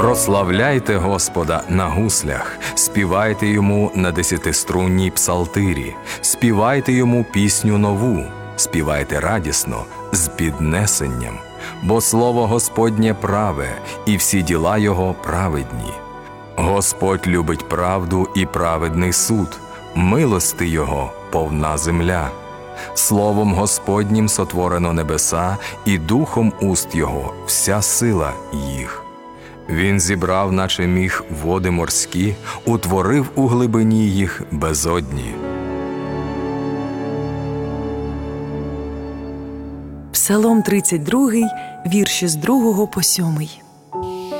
Прославляйте Господа на гуслях, співайте Йому на десятиструнній псалтирі, співайте Йому пісню нову, співайте радісно, з піднесенням, бо слово Господнє праве, і всі діла Його праведні. Господь любить правду і праведний суд, милости Його повна земля. Словом Господнім сотворено небеса, і духом уст Його вся сила їх. Він зібрав, наче міх, води морські, утворив у глибині їх безодні. Псалом 32, вірші з 2 по 7.